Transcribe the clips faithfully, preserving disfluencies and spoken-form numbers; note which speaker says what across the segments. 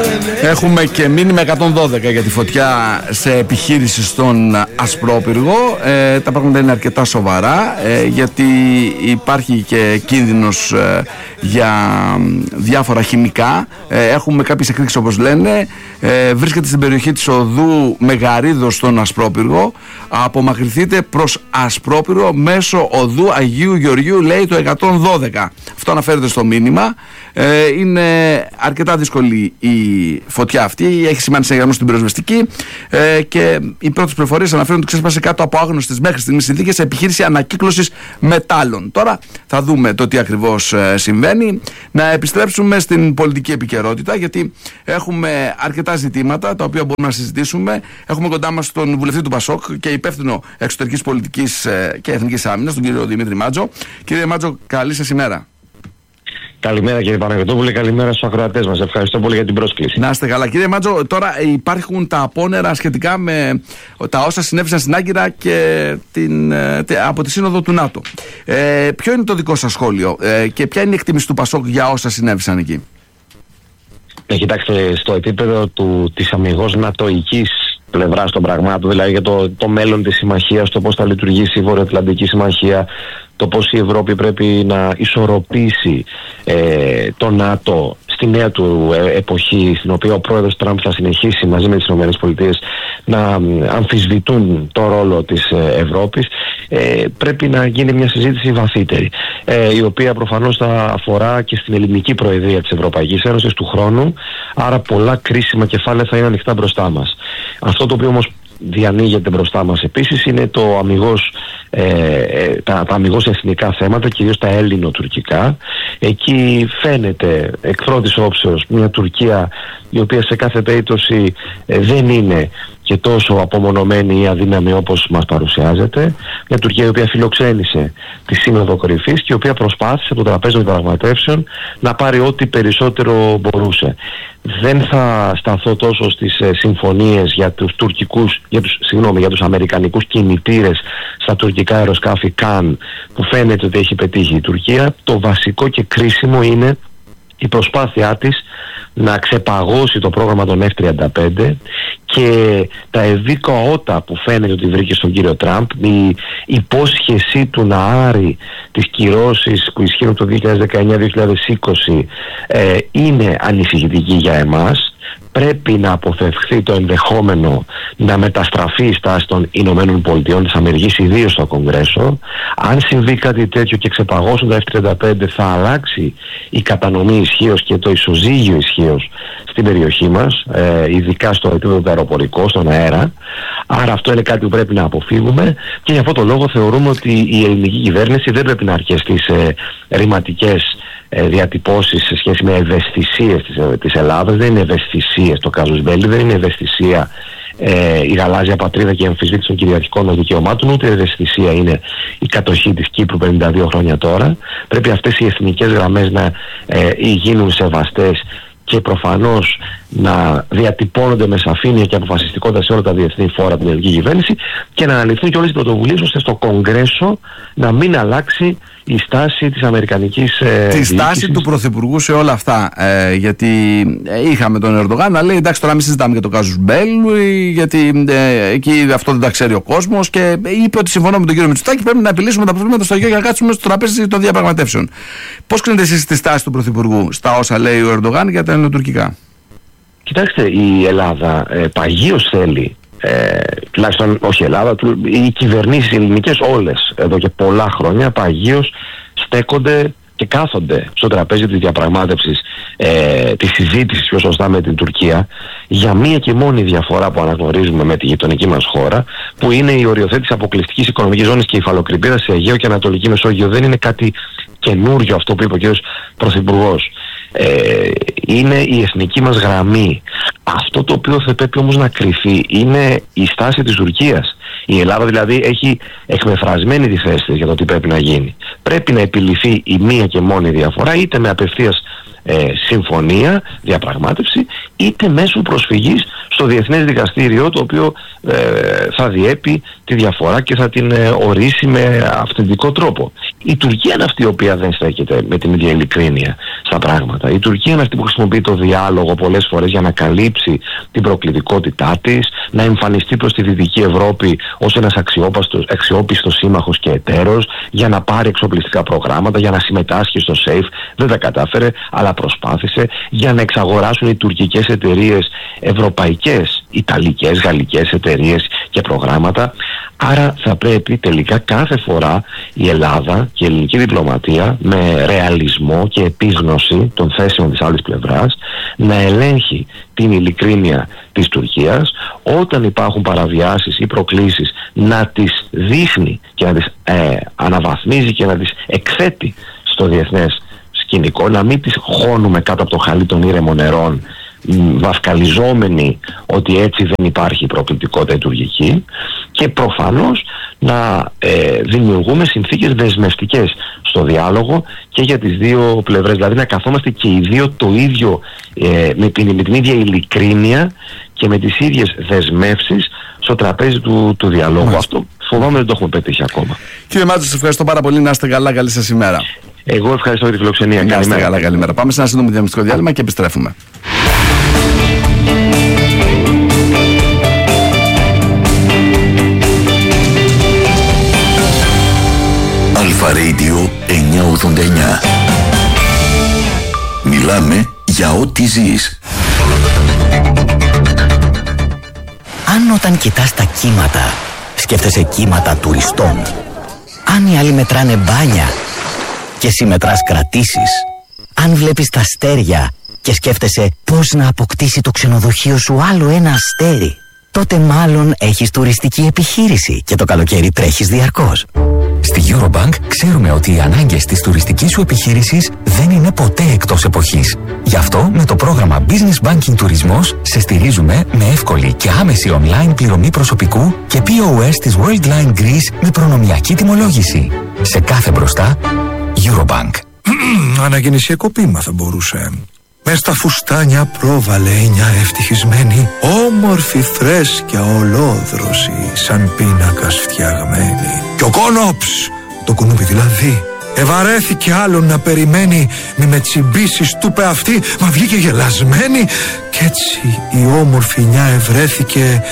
Speaker 1: Έχουμε και μήνυμα εκατόν δώδεκα για τη φωτιά σε επιχείρηση στον Ασπρόπυργο. Ε, τα πράγματα είναι αρκετά σοβαρά, ε, γιατί υπάρχει και κίνδυνος ε, για διάφορα χημικά. Ε, έχουμε κάποιες εκρήξεις, όπως λένε. Ε, βρίσκεται στην περιοχή της οδού Μεγαρίδος στον Ασπρόπυργο. Απομακρυνθείτε προς Ασπρόπυργο μέσω οδού Αγίου Γεωργίου, λέει το εκατόν δώδεκα. Αυτό αναφέρεται στο μήνυμα. Ε, είναι αρκετά δύσκολη η φωτιά αυτή. Έχει σημάνει σε γραμμό στην πυροσβεστική, ε, και οι πρώτες πληροφορίες αναφέρουν ότι ξέσπασε κάτω από άγνωστες μέχρι στιγμής συνθήκες σε επιχείρηση ανακύκλωσης μετάλλων. Τώρα θα δούμε το τι ακριβώς ε, συμβαίνει. Να επιστρέψουμε στην πολιτική επικαιρότητα, γιατί έχουμε αρκετά ζητήματα τα οποία μπορούμε να συζητήσουμε. Έχουμε κοντά μας τον βουλευτή του Πασόκ και υπεύθυνο εξωτερικής πολιτικής ε, και εθνικής άμυνας, τον κύριο Δημήτρη Μάτζο. Κύριε Μάτζο, καλή σας ημέρα.
Speaker 2: Καλημέρα κύριε Παναγιωτόπουλε, καλημέρα στους ακροατές μας. Ευχαριστώ πολύ για την πρόσκληση.
Speaker 1: Να είστε καλά. Κύριε Μάτζο, τώρα υπάρχουν τα απόνερα σχετικά με τα όσα συνέβησαν στην Άγκυρα και την, από τη Σύνοδο του ΝΑΤΟ. Ε, ποιο είναι το δικό σας σχόλιο ε, και ποια είναι η εκτίμηση του Πασόκ για όσα συνέβησαν εκεί?
Speaker 2: Ε, κοιτάξτε, στο επίπεδο του, της αμιγώς νατοικής πλευράς των πραγμάτων, δηλαδή για το, το μέλλον της συμμαχίας, το πώς θα λειτουργήσει η Βορειοατλαντική Συμμαχία, το πώς η Ευρώπη πρέπει να ισορροπήσει ε, το ΝΑΤΟ στη νέα του ε, εποχή, στην οποία ο πρόεδρος Τραμπ θα συνεχίσει μαζί με τις ΗΠΑ να αμφισβητούν το ρόλο της ε, Ευρώπης, ε, πρέπει να γίνει μια συζήτηση βαθύτερη, ε, η οποία προφανώς θα αφορά και στην ελληνική προεδρία της Ευρωπαϊκής Ένωσης του χρόνου, άρα πολλά κρίσιμα κεφάλαια θα είναι ανοιχτά μπροστά μας. Αυτό το οποίο όμως διανοίγεται μπροστά μας επίσης είναι το αμιγώς, ε, τα, τα αμιγώς εθνικά θέματα, κυρίως τα έλληνο-τουρκικά. Εκεί φαίνεται εκ πρώτης όψεως μια Τουρκία η οποία σε κάθε περίπτωση ε, δεν είναι και τόσο απομονωμένη ή αδύναμη όπως μας παρουσιάζεται. Μια Τουρκία η οποία φιλοξένησε τη Σύνοδο Κορυφής και η οποία προσπάθησε από το τραπέζι των διαπραγματεύσεων να πάρει ό,τι περισσότερο μπορούσε. Δεν θα σταθώ τόσο στις ε, συμφωνίες για τους τουρκικούς, για τους, συγγνώμη, για τους αμερικανικούς κινητήρες στα τουρκικά αεροσκάφη Καν, που φαίνεται ότι έχει πετύχει η Τουρκία. Το βασικό και κρίσιμο είναι η προσπάθειά της να ξεπαγώσει το πρόγραμμα των εφ τριάντα πέντε και τα ευήκοα ότα που φαίνεται ότι βρήκε στον κύριο Τραμπ, η υπόσχεσή του να άρει τις κυρώσεις που ισχύουν το δύο χιλιάδες δεκαεννιά δύο χιλιάδες είκοσι ε, είναι ανησυχητική για εμάς. Πρέπει να αποφευχθεί το ενδεχόμενο να μεταστραφεί η στάση των Ηνωμένων Πολιτειών της Αμερικής, ιδίως στο Κογκρέσο. Αν συμβεί κάτι τέτοιο και ξεπαγώσουν τα εφ τριάντα πέντε, θα αλλάξει η κατανομή ισχύως και το ισοζύγιο ισχύως στην περιοχή μας, ε, ειδικά στο επίπεδο αεροπορικό, στον αέρα. Άρα αυτό είναι κάτι που πρέπει να αποφύγουμε και γι' αυτό το λόγο θεωρούμε ότι η ελληνική κυβέρνηση δεν πρέπει να αρκεστεί σε ρηματικές ε, διατυπώσεις σε σχέση με ευαισθησίες της, ε, της Ελλάδας. Δεν είναι ευαισθησίες το casus belli, δεν είναι ευαισθησία ε, η γαλάζια πατρίδα και η αμφισβήτηση των κυριαρχικών δικαιωμάτων, ούτε ευαισθησία είναι η κατοχή της Κύπρου πενήντα δύο χρόνια τώρα. Πρέπει αυτές οι εθνικές γραμμές να ε, γίνουν σεβαστές και προφανώς να διατυπώνονται με σαφήνεια και αποφασιστικότητα σε όλα τα διεθνή φόρα την ελληνική κυβέρνηση και να αναλυθούν και όλες οι πρωτοβουλίες ώστε στο Κογκρέσο να μην αλλάξει η στάση της αμερικανικής ε,
Speaker 1: Τη στάση του Πρωθυπουργού σε όλα αυτά, ε, γιατί είχαμε τον Ερντογάν να λέει εντάξει, τώρα μην συζητάμε για το casus belli, γιατί ε, εκεί αυτό δεν τα ξέρει ο κόσμος, και είπε ότι συμφωνώ με τον κύριο Μητσοτάκη, πρέπει να επιλύσουμε τα προβλήματα στο Αιγαίο για να κάτσουμε στο τραπέζι των διαπραγματεύσεων. Πώς κρίνετε εσείς τη στάση του Πρωθυπουργού στα όσα λέει ο Ερντογάν για τα ελληνοτουρκικά?
Speaker 2: Κοιτάξτε, η Ελλάδα ε, παγίως θέλει, ε, τουλάχιστον όχι η Ελλάδα, οι κυβερνήσεις ελληνικές όλες εδώ και πολλά χρόνια παγίως στέκονται και κάθονται στο τραπέζι της διαπραγμάτευσης, ε, της συζήτησης πιο σωστά με την Τουρκία, για μία και μόνη διαφορά που αναγνωρίζουμε με τη γειτονική μας χώρα, που είναι η οριοθέτηση αποκλειστικής οικονομικής ζώνης και υφαλοκρηπίδας σε Αιγαίο και Ανατολική Μεσόγειο. Δεν είναι κάτι καινούριο αυτό που είπε ο κ. Πρωθυπουργός. Ε, είναι η εθνική μας γραμμή. Αυτό το οποίο θα πρέπει όμως να κρυφεί είναι η στάση της Τουρκίας. Η Ελλάδα δηλαδή έχει εκμεφρασμένη τη θέση της για το τι πρέπει να γίνει. Πρέπει να επιληθεί η μία και μόνη διαφορά, είτε με απευθείας ε, συμφωνία, διαπραγμάτευση, είτε μέσω προσφυγής στο Διεθνές Δικαστήριο, το οποίο ε, θα διέπει τη διαφορά και θα την ε, ορίσει με αυθεντικό τρόπο. Η Τουρκία είναι αυτή η οποία δεν στέκεται με την ίδια ειλικρίνεια στα πράγματα. Η Τουρκία είναι αυτή που χρησιμοποιεί το διάλογο πολλές φορές για να καλύψει την προκλητικότητά της, να εμφανιστεί προς τη Δυτική Ευρώπη ως ένας αξιόπιστος σύμμαχος και εταίρος, για να πάρει εξοπλιστικά προγράμματα, για να συμμετάσχει στο ΣΕΙΦ. Δεν τα κατάφερε, αλλά προσπάθησε, για να εξαγοράσουν οι τουρκικές εταιρείες ευρωπαϊκές, ιταλικές, γαλλικές εταιρείες και προγράμματα. Άρα θα πρέπει τελικά κάθε φορά η Ελλάδα και η ελληνική διπλωματία με ρεαλισμό και επίγνωση των θέσεων της άλλης πλευράς να ελέγχει την ειλικρίνεια της Τουρκίας, όταν υπάρχουν παραβιάσεις ή προκλήσεις να τις δείχνει και να τις ε, αναβαθμίζει και να τις εκθέτει στο διεθνές σκηνικό, να μην τις χώνουμε κάτω από το χαλί των ήρεμων νερών, βαφκαλιζόμενοι ότι έτσι δεν υπάρχει προκλητικότητα η τουρκική, και προφανώς να ε, δημιουργούμε συνθήκες δεσμευτικές στο διάλογο και για τις δύο πλευρές, δηλαδή να καθόμαστε και οι δύο το ίδιο, ε, με, την, με την ίδια ειλικρίνεια και με τις ίδιες δεσμεύσεις στο τραπέζι του, του διαλόγου. Μάλιστα. Αυτό φοβάμαι δεν το έχουμε πετύχει ακόμα. Κύριε
Speaker 1: Μάτζο, σας ευχαριστώ πάρα πολύ. Να είστε καλά, καλή σας ημέρα.
Speaker 2: Εγώ ευχαριστώ για τη φιλοξενία.
Speaker 1: Να είστε καλά, καλημέρα. Πάμε σε ένα σύντομο διαμιστικό διάλειμμα και επιστρέφουμε.
Speaker 3: Αλφα Radio εννιακόσια ογδόντα εννιά. Μιλάμε για ό,τι ζεις.
Speaker 4: Αν όταν κοιτάς τα κύματα σκέφτεσαι κύματα τουριστών, αν οι άλλοι μετράνε μπάνια και εσύ μετράς κρατήσεις, αν βλέπεις τα αστέρια και σκέφτεσαι πώς να αποκτήσει το ξενοδοχείο σου άλλο ένα αστέρι, τότε μάλλον έχεις τουριστική επιχείρηση και το καλοκαίρι τρέχεις διαρκώς.
Speaker 5: Στη Eurobank ξέρουμε ότι οι ανάγκες της τουριστικής σου επιχείρησης δεν είναι ποτέ εκτός εποχής. Γι' αυτό με το πρόγραμμα Business Banking Τουρισμός σε στηρίζουμε με εύκολη και άμεση online πληρωμή προσωπικού και πι ο ες της Worldline Greece με προνομιακή τιμολόγηση. Σε κάθε μπροστά, Eurobank.
Speaker 6: Ανακαινησιακό ποίημα θα μπορούσε. Μες στα φουστάνια πρόβαλε μια ευτυχισμένη, όμορφη φρέσκια ολόδρωση, σαν πίνακας φτιαγμένη. Κι ο κόνοψ, το κουνούπι δηλαδή, ευαρέθηκε άλλον να περιμένει, μη με τσιμπήσεις του πε αυτή, μα βγήκε γελασμένη. Κι έτσι η όμορφη νιά ευρέθηκε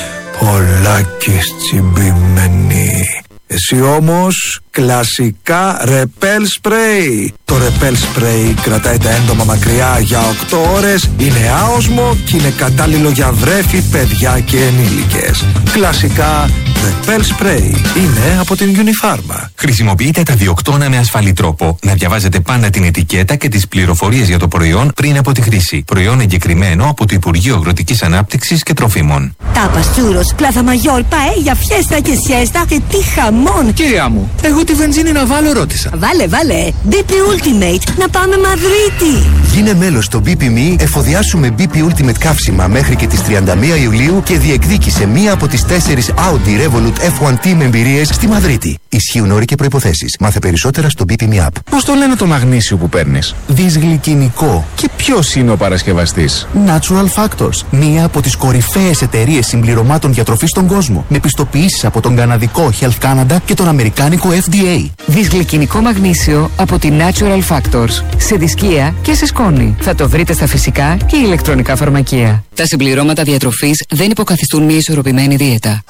Speaker 6: πολλάκις τσιμπημένη. Εσύ όμως κλασικά ρεπέλ σπρέι. Το ρεπέλ σπρέι κρατάει τα έντομα μακριά για οκτώ ώρες, είναι άοσμο και είναι κατάλληλο για βρέφη, παιδιά και ενήλικες. Κλασικά ρεπέλ σπρέι είναι από την Unifarma.
Speaker 5: Χρησιμοποιείτε τα διοκτώνα με ασφαλή τρόπο. Να διαβάζετε πάντα την ετικέτα και τις πληροφορίες για το προϊόν πριν από τη χρήση. Προϊόν εγκεκριμένο από το Υπουργείο Αγροτικής Ανάπτυξης και Τροφίμων.
Speaker 7: Τάπας, τσούρος, πλάθα μαγιόρ, παέλια, φιέστα και σιέστα και τι χαμόν.
Speaker 8: Κυρία μου, εγώ τη βενζίνη να βάλω ρώτησα.
Speaker 7: Βάλε, βάλε. μπι πι Ultimate, να πάμε Μαδρίτη.
Speaker 9: Γίνε μέλος στο μπι πι μι, εφοδιάσουμε μπι πι Ultimate καύσιμα μέχρι και τις τριάντα μία Ιουλίου και διεκδίκησε μία από τις τέσσερις Audi Revolut εφ ουάν τι με εμπειρίες στη Μαδρίτη. Ισχύουν όροι και προϋποθέσεις. Μάθε περισσότερα στο μπι πι εμ App.
Speaker 8: Πώς το λένε το μαγνήσιο που παίρνεις? Δυσγλυκινικό. Και ποιος είναι ο παρασκευαστής?
Speaker 9: Natural Factors. Μία από τις κορυφαίες εταιρείες συμπληρωμάτων διατροφής στον κόσμο. Με πιστοποιήσεις από τον καναδικό Health Canada και τον αμερικάνικο εφ ντι έι.
Speaker 10: Δυσγλυκινικό μαγνήσιο από τη Natural Factors. Σε δισκία και σε σκόνη. Θα το βρείτε στα φυσικά και ηλεκτρονικά φαρμακεία. Τα συμπληρώματα διατροφής δεν υποκαθιστούν μια ισορροπημένη δίαιτα.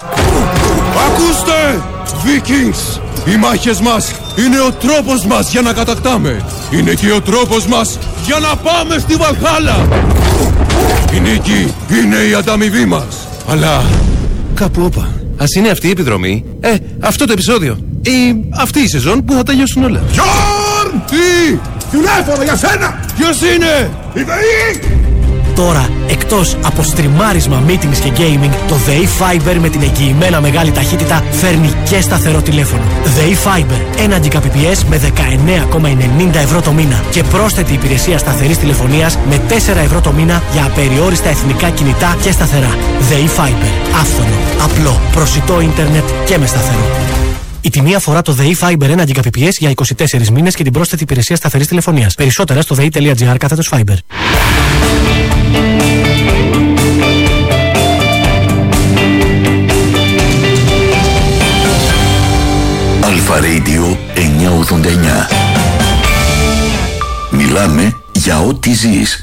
Speaker 11: Ακούστε! Vikings! Οι μάχες μας είναι ο τρόπος μας για να κατακτάμε. Είναι και ο τρόπος μας για να πάμε στη Βαλχάλα. Η νίκη είναι η ανταμοιβή μας. Αλλά κάπου όπα. Ας είναι αυτή η επιδρομή, ε, αυτό το επεισόδιο ή αυτή η σεζόν που θα τελειώσουν όλα. Γιόρν! Τι! Τηλέφωνο για σένα! Ποιος είναι? Η ΔΕΗ!
Speaker 12: Τώρα, εκτός από στριμάρισμα, meetings και gaming, το ΔΕΗ Fiber με την εγγυημένα μεγάλη ταχύτητα φέρνει και σταθερό τηλέφωνο. ΔΕΗ Fiber, ένα Gbps με δεκαεννέα κόμμα ενενήντα ευρώ το μήνα και πρόσθετη υπηρεσία σταθερής τηλεφωνίας με τέσσερα ευρώ το μήνα για απεριόριστα εθνικά κινητά και σταθερά. ΔΕΗ Fiber, άφθονο, απλό, προσιτό ίντερνετ και με σταθερό. Η τιμή αφορά το ΔΕΗ Fiber ένα Gbps για είκοσι τέσσερις μήνες και την πρόσθετη υπηρεσία σταθερής τηλεφωνίας. Περισσότερα στο δei.gr κάθετος Fiber.
Speaker 3: Αλφα Radio εννιακόσια ογδόντα εννιά. για ό,τι ζεις.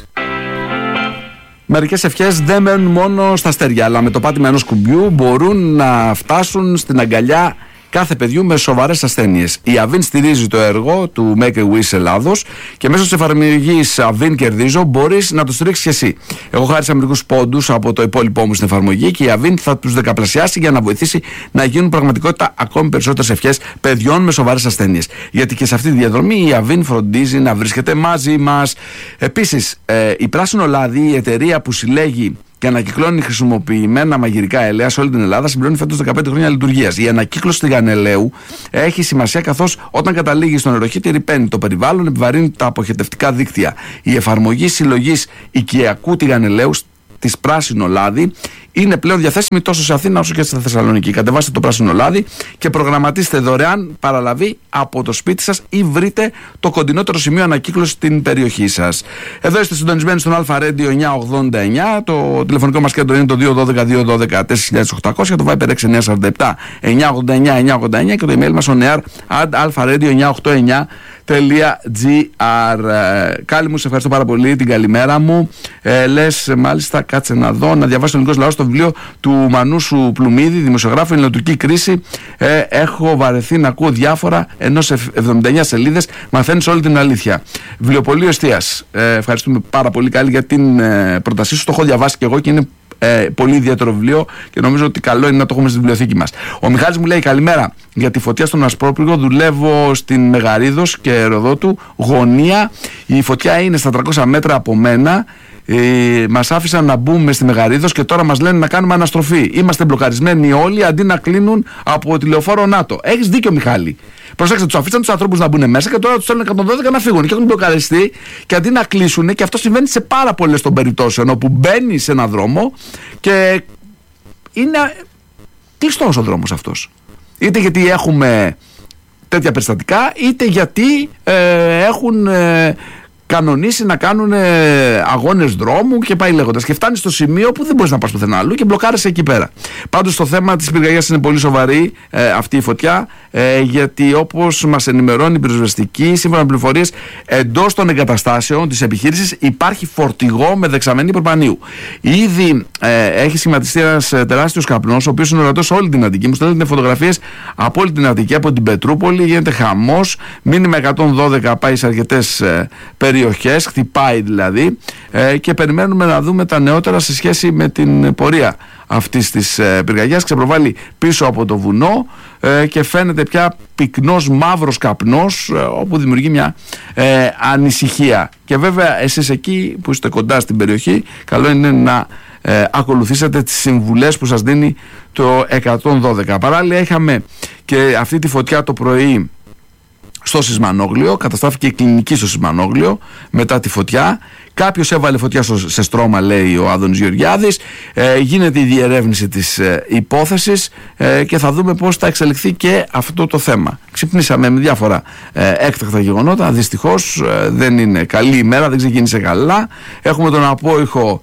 Speaker 1: Μερικές ευχές δεν μένουν μόνο στα αστέρια, αλλά με το πάτημα ενός κουμπιού μπορούν να φτάσουν στην αγκαλιά κάθε παιδιού με σοβαρές ασθένειες. Η Avin στηρίζει το έργο του Make a Wish Ελλάδος και μέσω της εφαρμογής Avin Κερδίζω μπορείς να το στηρίξεις και εσύ. Εγώ χάρισα μερικούς πόντους από το υπόλοιπό μου στην εφαρμογή και η Avin θα τους δεκαπλασιάσει για να βοηθήσει να γίνουν πραγματικότητα ακόμη περισσότερες ευχές παιδιών με σοβαρές ασθένειες. Γιατί και σε αυτή τη διαδρομή η Avin φροντίζει να βρίσκεται μαζί μας. Επίσης, ε, η Πράσινο Λάδι, η εταιρεία που συλλέγει και ανακυκλώνει χρησιμοποιημένα μαγειρικά ελαία σε όλη την Ελλάδα, συμπληρώνει φέτος δεκαπέντε χρόνια λειτουργίας. Η ανακύκλωση τηγανελαίου έχει σημασία, καθώς όταν καταλήγει στον νεροχύτη ρυπαίνει το περιβάλλον, επιβαρύνει τα αποχετευτικά δίκτυα. Η εφαρμογή συλλογής οικιακού τηγανελαίου της Πράσινο Λάδι είναι πλέον διαθέσιμη τόσο σε Αθήνα όσο και στη Θεσσαλονίκη. Κατεβάστε το Πράσινο Λάδι και προγραμματίστε δωρεάν παραλαβή από το σπίτι σας ή βρείτε το κοντινότερο σημείο ανακύκλωσης στην περιοχή σας. Εδώ είστε συντονισμένοι στον Αλφα Radio εννιακόσια ογδόντα εννιά. Το τηλεφωνικό μας κέντρο είναι το δύο ένα δύο δύο ένα δύο τέσσερα οκτακόσια, το Viber έξι εννιά τέσσερα επτά εννιακόσια ογδόντα εννιά εννιακόσια ογδόντα εννιά και το email μας oneair at alfaradio εννιακόσια ογδόντα εννιά τελεία τζι αρ. Κάλλη μου, σε ευχαριστώ πάρα πολύ, την καλημέρα μου. Ε, λες, μάλιστα, κάτσε να δω, να διαβάσει ο ελληνικός λαός το βιβλίο του Μανούσου Πλουμίδη, δημοσιογράφου, Ελληνοτουρκική κρίση. Ε, έχω βαρεθεί να ακούω διάφορα, ενώ σε εβδομήντα εννιά σελίδες μαθαίνεις όλη την αλήθεια. Βιβλιοπωλείο Εστίας. Ε, ευχαριστούμε πάρα πολύ, Κάλλη, για την ε, πρότασή σου. Το έχω διαβάσει και εγώ και είναι Ε, πολύ ιδιαίτερο βιβλίο και νομίζω ότι καλό είναι να το έχουμε στη βιβλιοθήκη μας. Ο Μιχάλης μου λέει: καλημέρα. Για τη φωτιά στον Ασπρόπυργο δουλεύω στην Μεγαρίδος και Ροδότου γωνία. Η φωτιά είναι στα τριακόσια μέτρα από μένα. Ε, μας άφησαν να μπούμε στη Μεγαρίδος και τώρα μας λένε να κάνουμε αναστροφή. Είμαστε μπλοκαρισμένοι όλοι αντί να κλείνουν από τηλεοφόρο ΝΑΤΟ. Έχεις δίκιο, Μιχάλη. Προσέξτε, τους αφήσαν τους ανθρώπους να μπουν μέσα και τώρα τους στέλνουν εκατόν δώδεκα να φύγουν και έχουν μπλοκαριστεί και αντί να κλείσουν, και αυτό συμβαίνει σε πάρα πολλές των περιπτώσεων, όπου μπαίνει σε έναν δρόμο και είναι κλειστός ο δρόμος αυτός. Είτε γιατί έχουμε τέτοια περιστατικά, είτε γιατί ε, έχουν ε, κανονίσει να κάνουν ε, αγώνες δρόμου και πάει λέγοντας. Και φτάνει στο σημείο που δεν μπορείς να πας πουθενά αλλού και μπλοκάρεσαι εκεί πέρα. Πάντως το θέμα της πυρκαγιάς είναι πολύ σοβαρή, ε, αυτή η φωτιά, ε, γιατί όπως μας ενημερώνει η πυροσβεστική, σύμφωνα με πληροφορίες, εντός των εγκαταστάσεων της επιχείρησης υπάρχει φορτηγό με δεξαμενή προπανίου. Ήδη ε, έχει σχηματιστεί ένας τεράστιος καπνός, ο οποίος είναι ορατός σε όλη την Αττική. Μου στέλνετε φωτογραφίες από όλη την Αττική, από την Πετρούπολη, γίνεται χαμός. Μήνυμα εκατόν δώδεκα πάει σε αρκετές ε, περιοχές, χτυπάει δηλαδή, ε, και περιμένουμε να δούμε τα νεότερα σε σχέση με την πορεία αυτής της ε, πυρκαγιάς. Ξεπροβάλλει πίσω από το βουνό ε, και φαίνεται πια πυκνός μαύρος καπνός, ε, όπου δημιουργεί μια ε, ανησυχία. Και βέβαια εσείς εκεί που είστε κοντά στην περιοχή, καλό είναι να ε, ακολουθήσετε τις συμβουλές που σας δίνει το εκατόν δώδεκα. Παράλληλα είχαμε και αυτή τη φωτιά το πρωί στο Σισμανόγλιο, καταστράφηκε η κλινική στο Σισμανόγλιο μετά τη φωτιά. Κάποιος έβαλε φωτιά στο, σε στρώμα, λέει ο Άδωνης Γεωργιάδης. Ε, γίνεται η διερεύνηση της ε, υπόθεσης ε, και θα δούμε πώς θα εξελιχθεί και αυτό το θέμα. Ξυπνήσαμε με διάφορα ε, έκτακτα γεγονότα. Δυστυχώς ε, δεν είναι καλή ημέρα, δεν ξεκίνησε καλά. Έχουμε τον απόϊχο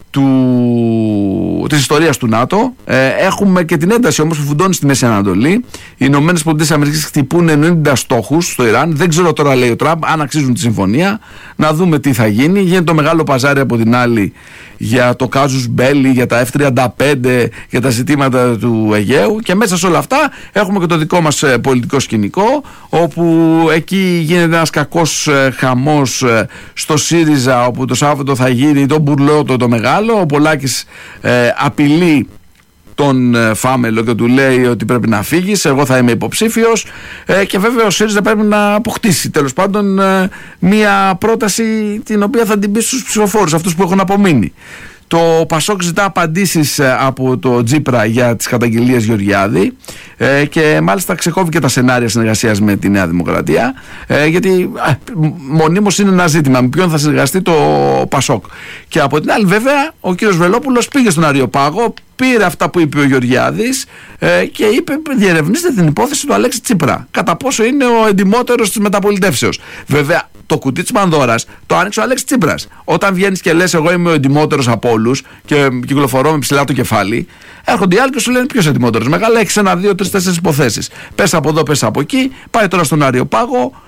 Speaker 1: του, της ιστορίας του ΝΑΤΟ. Ε, έχουμε και την ένταση όμως που φουντώνει στη Μέση Ανατολή. Οι Ηνωμένες Πολιτείες Αμερικής χτυπούν ενενήντα στόχους στο Ιράν. Δεν ξέρω τώρα, λέει ο Τραμπ, αν αξίζουν τη συμφωνία. Να δούμε τι θα γίνει. Γίνεται το μεγάλο παζάρι από την άλλη για το Κάζους Μπέλι, για τα εφ τριάντα πέντε, για τα ζητήματα του Αιγαίου. Και μέσα σε όλα αυτά έχουμε και το δικό μας ε, πολιτικό σκηνικό, όπου εκεί γίνεται ένας κακός ε, χαμός ε, στο ΣΥΡΙΖΑ, όπου το Σάββατο θα γίνει το μπουρλότο το μεγάλο. Ο Πολάκης ε, απειλεί τον ε, Φάμελο και του λέει ότι πρέπει να φύγεις, εγώ θα είμαι υποψήφιος, ε, και βέβαια ο ΣΥΡΙΖΑ πρέπει να αποκτήσει τέλος πάντων ε, μια πρόταση την οποία θα την πει στους ψηφοφόρους, αυτούς που έχουν απομείνει. Το Πασόκ ζητά απαντήσεις από το Τζίπρα για τις καταγγελίες Γεωργιάδη ε, και μάλιστα ξεκόβει και τα σενάρια συνεργασίας με τη Νέα Δημοκρατία, ε, γιατί α, μονίμως είναι ένα ζήτημα με ποιον θα συνεργαστεί το Πασόκ. Και από την άλλη βέβαια ο κύριος Βελόπουλος πήγε στον Αριοπάγο, πήρε αυτά που είπε ο Γεωργιάδης ε, και είπε: διερευνήστε την υπόθεση του Αλέξη Τσίπρα, κατά πόσο είναι ο εντιμότερος της μεταπολιτεύσεως. Βέβαια το κουτί της Πανδώρας το άνοιξε ο Αλέξης Τσίπρας. Όταν βγαίνεις και λες εγώ είμαι ο εντιμότερος από όλους και κυκλοφορώ με ψηλά το κεφάλι, έρχονται οι άλλοι και σου λένε ποιος εντιμότερος. Μεγάλα, έχεις ένα, δύο, τρεις, τέσσερις υποθέσεις. Πες από εδώ, πες από εκεί. Πάει τώρα στον Αριοπάγο.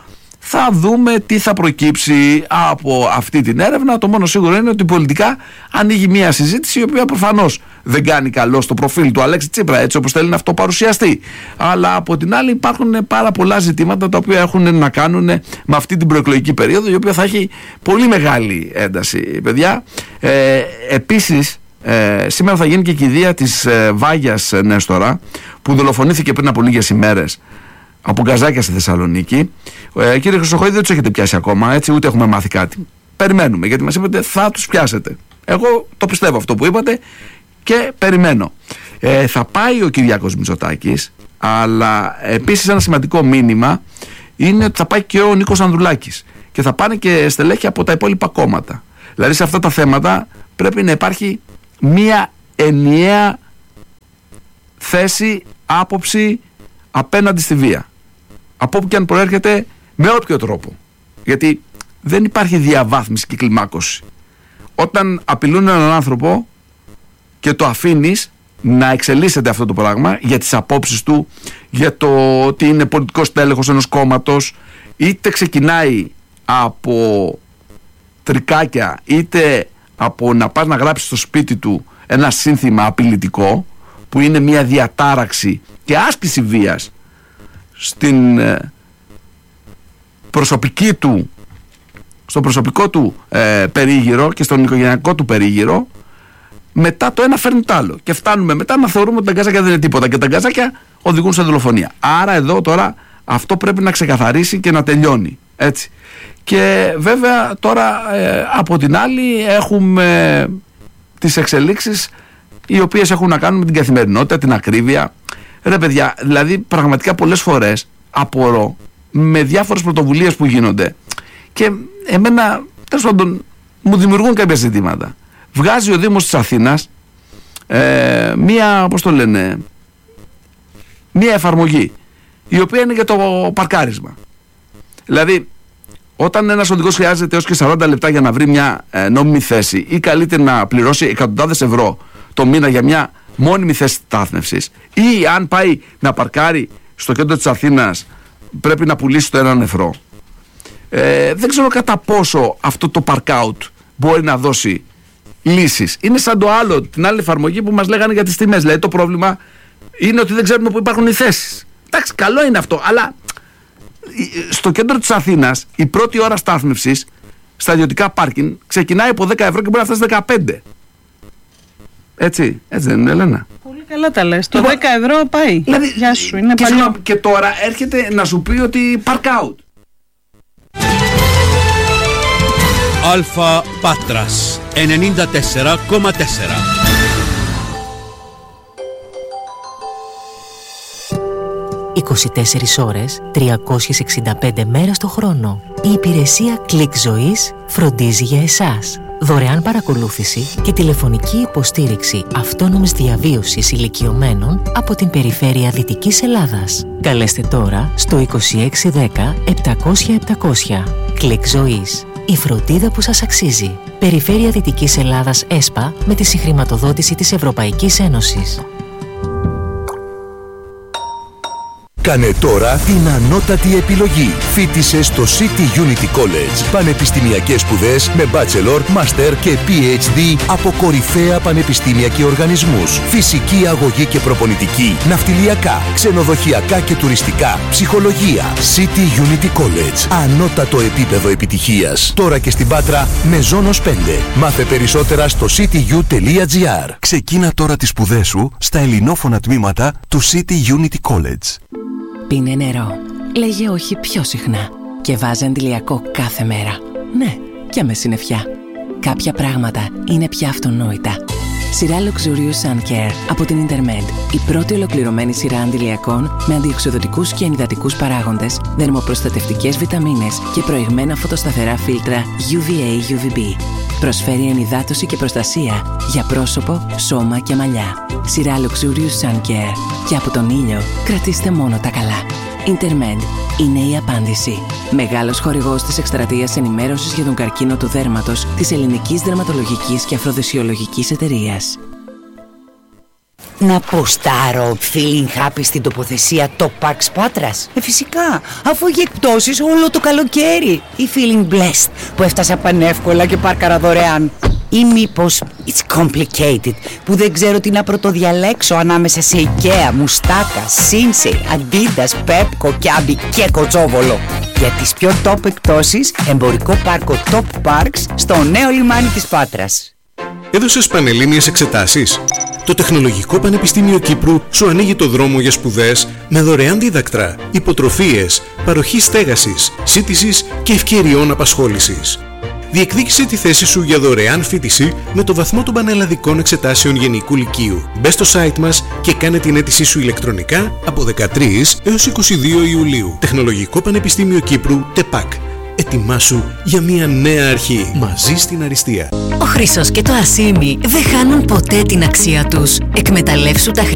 Speaker 1: θα δούμε τι θα προκύψει από αυτή την έρευνα. Το μόνο σίγουρο είναι ότι πολιτικά ανοίγει μια συζήτηση η οποία προφανώς δεν κάνει καλό στο προφίλ του Αλέξη Τσίπρα, έτσι όπως θέλει να αυτό παρουσιαστεί. Αλλά από την άλλη υπάρχουν πάρα πολλά ζητήματα τα οποία έχουν να κάνουν με αυτή την προεκλογική περίοδο, η οποία θα έχει πολύ μεγάλη ένταση, παιδιά. Ε, επίσης, ε, σήμερα θα γίνει και η κηδεία της ε, Βάγιας Νέστορα, που δολοφονήθηκε πριν από λίγες ημέρες από γκαζάκια στη Θεσσαλονίκη. Ε, κύριε Χρυσοχοίδη, δεν τους έχετε πιάσει ακόμα, έτσι, ούτε έχουμε μάθει κάτι. Περιμένουμε, γιατί μας είπατε θα τους πιάσετε. Εγώ το πιστεύω αυτό που είπατε και περιμένω. Ε, θα πάει ο Κυριάκος Μητσοτάκης, αλλά επίσης ένα σημαντικό μήνυμα είναι ότι θα πάει και ο Νίκος Ανδρουλάκης και θα πάνε και στελέχη από τα υπόλοιπα κόμματα. Δηλαδή σε αυτά τα θέματα πρέπει να υπάρχει μία ενιαία θέση, άποψη απέναντι στη βία. Από όπου και αν προέρχεται, με όποιο τρόπο. Γιατί δεν υπάρχει διαβάθμιση και κλιμάκωση. Όταν απειλούν έναν άνθρωπο και το αφήνεις να εξελίσσεται αυτό το πράγμα για τις απόψεις του, για το ότι είναι πολιτικός τέλεχος ενός κόμματος, είτε ξεκινάει από τρικάκια, είτε από να πας να γράψεις στο σπίτι του ένα σύνθημα απειλητικό, που είναι μια διατάραξη και άσκηση βίας στην προσωπική του, στο προσωπικό του ε, περίγυρο και στον οικογενειακό του περίγυρο, μετά το ένα φέρνει το άλλο και φτάνουμε μετά να θεωρούμε ότι τα γκάζακια δεν είναι τίποτα και τα γκάζακια οδηγούν σε δολοφονία. Άρα εδώ τώρα αυτό πρέπει να ξεκαθαρίσει και να τελειώνει, έτσι. Και βέβαια τώρα ε, από την άλλη έχουμε τις εξελίξεις οι οποίες έχουν να κάνουν με την καθημερινότητα, την ακρίβεια. Ρε παιδιά, δηλαδή πραγματικά πολλές φορές απορώ με διάφορες πρωτοβουλίες που γίνονται και εμένα τέλος πάντων μου δημιουργούν κάποια ζητήματα. Βγάζει ο Δήμος της Αθήνας ε, μία, πώς το λένε, μία εφαρμογή η οποία είναι για το παρκάρισμα. Δηλαδή όταν ένας οδηγός χρειάζεται έως και σαράντα λεπτά για να βρει μια ε, νόμιμη θέση ή καλείται να πληρώσει εκατοντάδες ευρώ το μήνα για μια μόνιμη θέση στάθμευσης, ή αν πάει να παρκάρει στο κέντρο της Αθήνας πρέπει να πουλήσει το έναν ευρώ. Ε, δεν ξέρω κατά πόσο αυτό το parkout μπορεί να δώσει λύσεις. Είναι σαν το άλλο, την άλλη εφαρμογή που μας λέγανε για τις τιμές. Δηλαδή το πρόβλημα είναι ότι δεν ξέρουμε που υπάρχουν οι θέσεις. Εντάξει, καλό είναι αυτό, αλλά στο κέντρο της Αθήνας η πρώτη ώρα στάθμευσης στα ιδιωτικά πάρκινγκ ξεκινάει από δέκα ευρώ και μπορεί να φτάσει δεκαπέντε. Έτσι, έτσι δεν είναι, Ελένα?
Speaker 13: Πολύ καλά τα λες. Το δέκα ευρώ πάει.
Speaker 1: Δηλαδή,
Speaker 13: γεια σου, είναι
Speaker 1: και,
Speaker 13: παλιό.
Speaker 1: και τώρα έρχεται να σου πει ότι park out.
Speaker 14: Αλφα Πάτρας ενενήντα τέσσερα κόμμα τέσσερα.
Speaker 15: είκοσι τέσσερις ώρες, τριακόσιες εξήντα πέντε μέρες το χρόνο. Η υπηρεσία Κλικ Ζωής φροντίζει για εσάς. Δωρεάν παρακολούθηση και τηλεφωνική υποστήριξη αυτόνομης διαβίωσης ηλικιωμένων από την περιφέρεια Δυτικής Ελλάδας. Καλέστε τώρα στο είκοσι έξι δέκα επτακόσια επτακόσια. Κλικ Ζωής. Η φροντίδα που σας αξίζει. Περιφέρεια Δυτικής Ελλάδας ΕΣΠΑ με τη συγχρηματοδότηση της Ευρωπαϊκής Ένωσης.
Speaker 16: Κάνε τώρα την ανώτατη επιλογή. Φοίτησε στο City Unity College. Πανεπιστημιακές σπουδές με bachelor, master και πι έιτς ντι από κορυφαία πανεπιστήμια και οργανισμούς. Φυσική αγωγή και προπονητική, ναυτιλιακά, ξενοδοχειακά και τουριστικά, ψυχολογία. City Unity College. Ανώτατο επίπεδο επιτυχίας. Τώρα και στην Πάτρα με Ζώνος πέντε. Μάθε περισσότερα στο cityU τελεία gr. Ξεκίνα τώρα τις σπουδές σου στα ελληνόφωνα τμήματα του City Unity College.
Speaker 17: Πίνε νερό. Λέγε όχι πιο συχνά. Και βάζε αντιλιακό κάθε μέρα. Ναι, και με συννεφιά. Κάποια πράγματα είναι πια αυτονόητα. Σειρά Luxurious Sun Care από την Intermed. Η πρώτη ολοκληρωμένη σειρά αντιλιακών με αντιοξυδοτικούς και ενυδατικούς παράγοντες, δερμοπροστατευτικές βιταμίνες και προηγμένα φωτοσταθερά φίλτρα γιου βι έι γιου βι μπι. Προσφέρει ενυδάτωση και προστασία για πρόσωπο, σώμα και μαλλιά. Σειρά Luxurious Sun Care. Και από τον ήλιο κρατήστε μόνο τα καλά. Intermed είναι η απάντηση. Μεγάλος χορηγός της εκστρατείας ενημέρωσης για τον καρκίνο του δέρματος της Ελληνικής Δερματολογικής και Αφροδεσιολογικής Εταιρείας.
Speaker 18: Να ποστάρω feeling happy στην τοποθεσία Top Parks Πάτρας? Ε, φυσικά, αφού έχει εκπτώσεις όλο το καλοκαίρι. Ή feeling blessed που έφτασα πανεύκολα και πάρκαρα δωρεάν. Ή μήπως it's complicated που δεν ξέρω τι να πρωτοδιαλέξω ανάμεσα σε IKEA, Μουστάκα, Sinsei, Adidas, Pepco, Kiabi και Κοτσόβολο. Για τις πιο top εκπτώσεις, εμπορικό πάρκο Top Parks στο νέο λιμάνι της Πάτρας.
Speaker 19: Έδωσες πανελλήνιες εξετάσεις? Το Τεχνολογικό Πανεπιστήμιο Κύπρου σου ανοίγει το δρόμο για σπουδές με δωρεάν δίδακτρα, υποτροφίες, παροχή στέγασης, σύντησης και ευκαιριών απασχόλησης. Διεκδίκησε τη θέση σου για δωρεάν φοιτηση με το βαθμό των πανελλαδικών εξετάσεων γενικού λυκείου. Μπες στο site μας και κάνε την αίτησή σου ηλεκτρονικά από δεκατρείς έως είκοσι δύο Ιουλίου. Τεχνολογικό Πανεπιστήμιο Κύπρου, ΤΕΠΑΚ. Ετοιμάσου για μια νέα αρχή. Μαζί στην αριστεία.
Speaker 20: Ο Χρυσός και το Αρσίμι δεν χάνουν ποτέ την αξία τους. Εκμεταλλεύσου τα